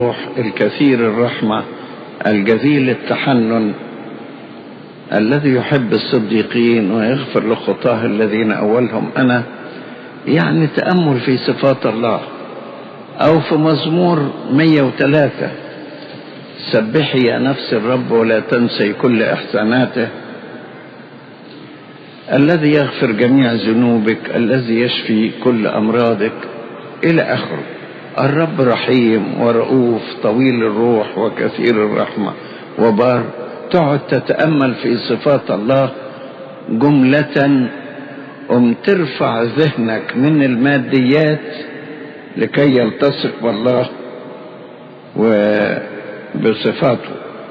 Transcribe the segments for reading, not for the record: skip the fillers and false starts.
الكثير الرحمة الجزيل التحنن الذي يحب الصديقين ويغفر لخطاه الذين أولهم أنا. يعني تأمل في صفات الله. أو في مزمور 103 سبحي يا نفس الرب ولا تنسي كل إحساناته، الذي يغفر جميع ذنوبك، الذي يشفي كل أمراضك إلى آخره. الرب رحيم ورؤوف طويل الروح وكثير الرحمة وبار. تقعد تتأمل في صفات الله جملة ترفع ذهنك من الماديات لكي يلتصق بالله وبصفاته.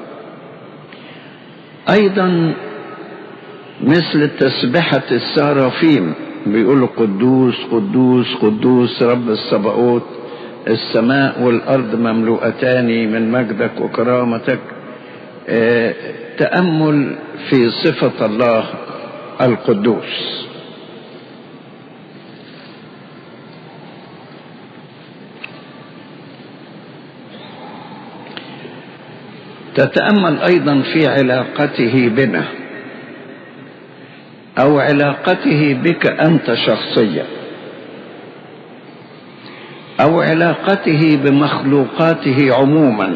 أيضا مثل تسبحة السرافيم بيقولوا قدوس قدوس قدوس رب الصباؤوت، السماء والأرض مملوءتان من مجدك وكرامتك. تأمل في صفة الله القدوس. تتأمل أيضا في علاقته بنا أو علاقته بك أنت شخصيا، أو علاقته بمخلوقاته عموما.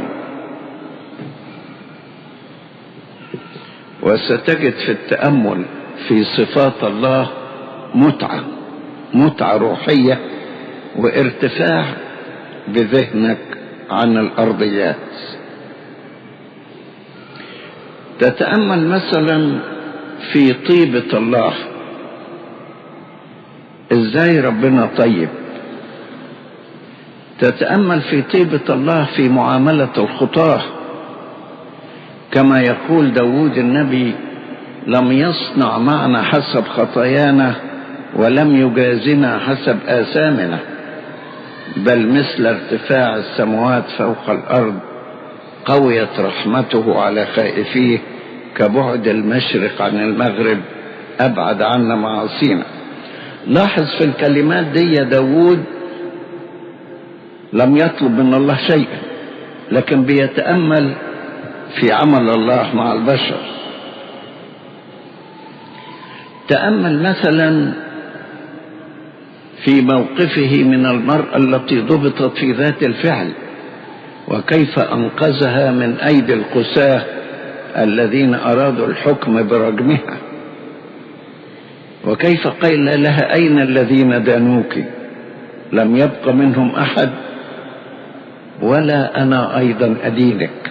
وستجد في التأمل في صفات الله متعة روحية وارتفاع بذهنك عن الأرضيات. تتأمل مثلا في طيبة الله، ازاي ربنا طيب. تتأمل في طيبة الله في معاملة الخطاة، كما يقول داود النبي: لم يصنع معنا حسب خطايانا ولم يجازنا حسب آثامنا، بل مثل ارتفاع السماوات فوق الأرض قويت رحمته على خائفيه، كبعد المشرق عن المغرب أبعد عنا معاصينا. لاحظ في الكلمات دي داود لم يطلب من الله شيئا، لكن بيتأمل في عمل الله مع البشر. تأمل مثلا في موقفه من المرأة التي ضبطت في ذات الفعل، وكيف أنقذها من أيدي القساة الذين أرادوا الحكم برجمها، وكيف قيل لها: أين الذين دانوك؟ لم يبق منهم أحد ولا أنا أيضا أدينك.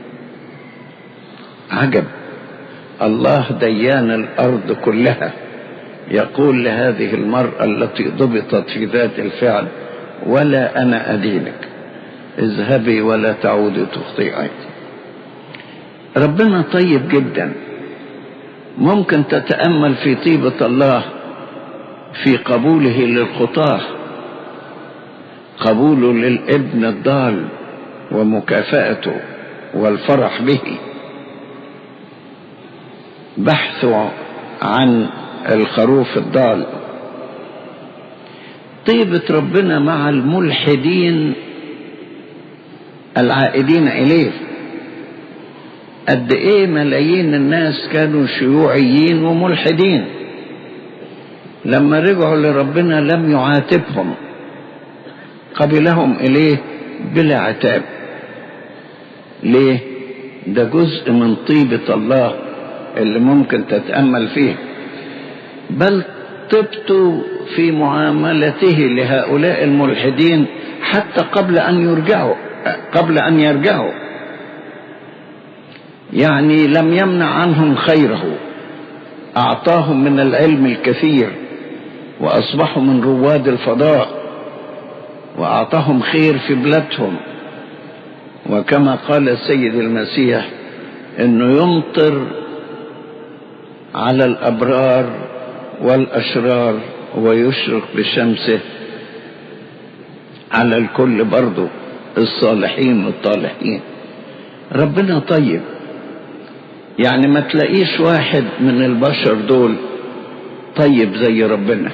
عجب، الله ديان الأرض كلها يقول لهذه المرأة التي ضبطت في ذات الفعل: ولا أنا أدينك، اذهبي ولا تعودي تخطئي. ربنا طيب جدا. ممكن تتأمل في طيبة الله في قبوله للخطاة، قبوله للابن الضال ومكافأته والفرح به، بحثه عن الخروف الضال. طيبة ربنا مع الملحدين العائدين إليه. قد إيه ملايين الناس كانوا شيوعيين وملحدين، لما رجعوا لربنا لم يعاتبهم، قبلهم إليه بلا عتاب. ليه؟ ده جزء من طيبة الله اللي ممكن تتأمل فيه. بل طبت في معاملته لهؤلاء الملحدين حتى قبل أن يرجعوا. يعني لم يمنع عنهم خيره، أعطاهم من العلم الكثير وأصبحوا من رواد الفضاء، وأعطاهم خير في بلادهم. وكما قال السيد المسيح إنه يمطر على الأبرار والأشرار ويشرق بشمسه على الكل، برضو الصالحين والطالحين. ربنا طيب. يعني ما تلاقيش واحد من البشر دول طيب زي ربنا.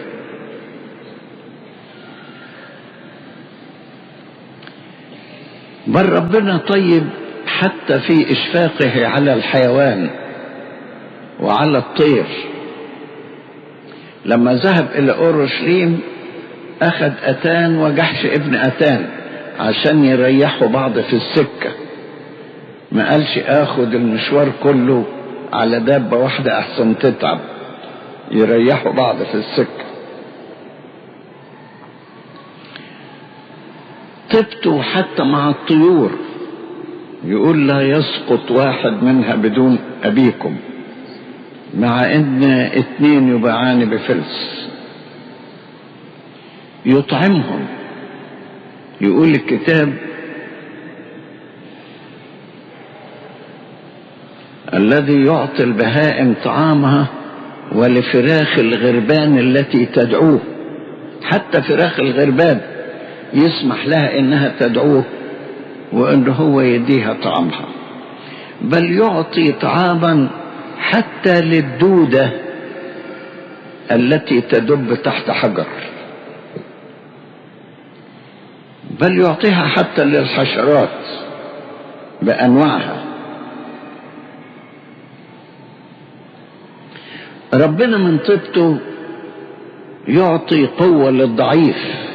بل ربنا طيب حتى في إشفاقه على الحيوان وعلى الطير. لما ذهب إلى أورشليم أخذ أتان وجحش ابن أتان عشان يريحوا بعض في السكة، ما قالش آخد المشوار كله على دابة واحدة أحسن تتعب، يريحوا بعض في السكة. طبتوا حتى مع الطيور، يقول لا يسقط واحد منها بدون أبيكم، مع ان 2 يباعان بفلس. يطعمهم، يقول الكتاب الذي يعطي البهائم طعامها ولفراخ الغربان التي تدعوه. حتى فراخ الغربان يسمح لها انها تدعوه وانه هو يديها طعامها. بل يعطي طعاما حتى للدودة التي تدب تحت حجر، بل يعطيها حتى للحشرات بأنواعها. ربنا من طيبته يعطي قوة للضعيف.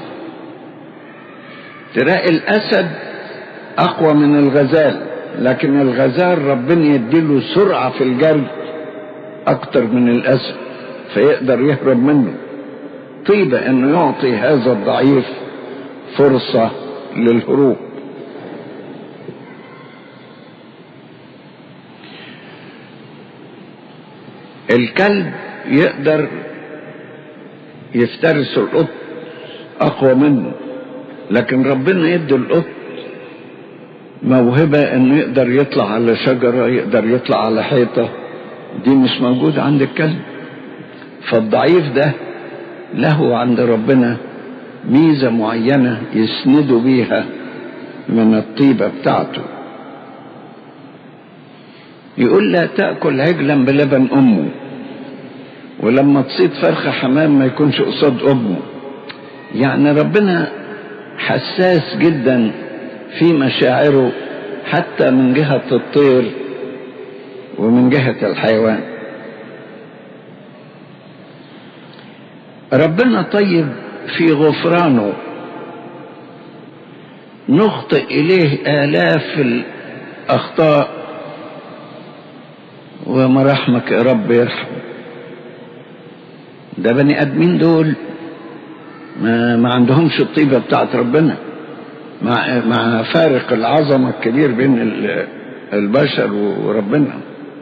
تلاقي الأسد أقوى من الغزال، لكن الغزال ربنا يديله سرعة في الجري أكتر من الأسد فيقدر يهرب منه. طيبة أنه يعطي هذا الضعيف فرصة للهروب. الكلب يقدر يفترس القط أقوى منه، لكن ربنا يدي القط موهبة انه يقدر يطلع على شجرة، يقدر يطلع على حيطة، دي مش موجودة عند الكلب. فالضعيف ده له عند ربنا ميزة معينة يسندوا بيها من الطيبة بتاعته. يقول لا تأكل عجلا بلبن أمه، ولما تصيد فرخة حمام ما يكونش قصاد أمه. يعني ربنا حساس جدا في مشاعره حتى من جهة الطير ومن جهة الحيوان. ربنا طيب في غفرانه، نخطئ إليه آلاف الأخطاء ومرحمك يا رب يرحم. ده بني آدمين دول ما عندهمش الطيبة بتاعت ربنا، مع فارق العظمة الكبير بين البشر وربنا.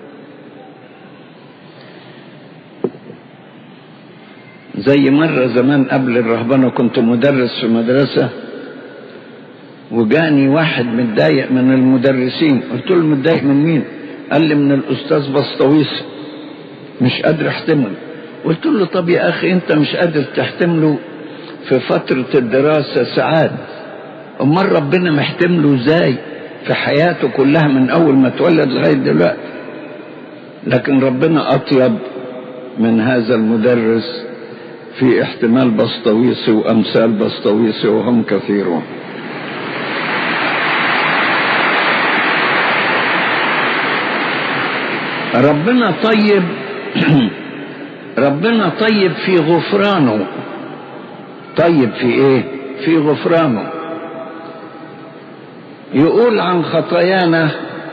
زي مرة زمان قبل الرهبنة كنت مدرس في مدرسة، وجاني واحد متضايق من المدرسين. قلت له متضايق من مين؟ قال لي من الأستاذ بسطويس، مش قادر احتمل. قلت له طب يا أخي أنت مش قادر تحتمله في فترة الدراسة ساعات، امال ربنا محتمله ازاي في حياته كلها من اول ما اتولد لغايه دلوقتي؟ لكن ربنا اطيب من هذا المدرس في احتمال بسطويسي وامثال بسطويسي وهم كثيرون. ربنا طيب ربنا طيب في غفرانه. طيب في ايه؟ في غفرانه. يقول عن خطايانا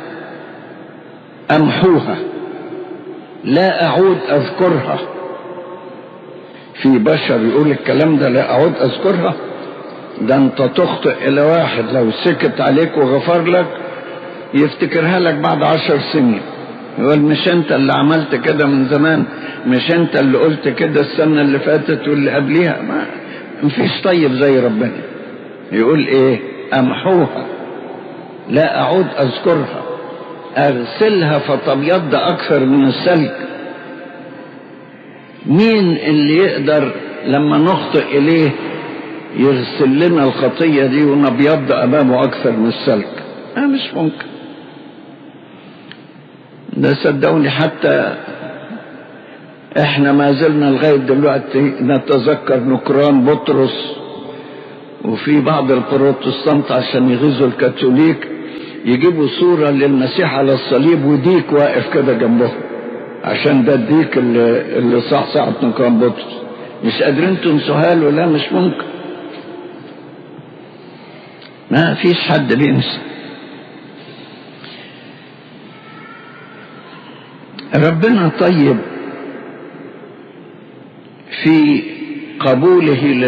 أمحوها لا أعود أذكرها. في بشر يقول الكلام ده لا أعود أذكرها، ده أنت تخطئ إلى واحد لو سكت عليك وغفر لك يفتكرها لك بعد 10 سنين. يقول مش أنت اللي عملت كده من زمان، مش أنت اللي قلت كده السنة اللي فاتت واللي قبليها. ما مفيش طيب زي ربنا. يقول إيه؟ أمحوها لا أعود أذكرها، أغسلها فتبيض أكثر من السلك. مين اللي يقدر لما نخطئ إليه يغسل لنا الخطية دي ونبيض أمامه أكثر من السلك؟ مش ممكن. ده صدقوني حتى احنا ما زلنا لغاية دلوقتي نتذكر نكران بطرس وفي بعض البروتستانت عشان يغزوا الكاثوليك يجيبوا صورة للمسيح على الصليب وديك واقف كده جنبه، عشان ده الديك اللي صح ساعة نقام بطرس. مش قادرين تنسوها له؟ لا مش ممكن، ما فيش حد بينسى. ربنا طيب في قبوله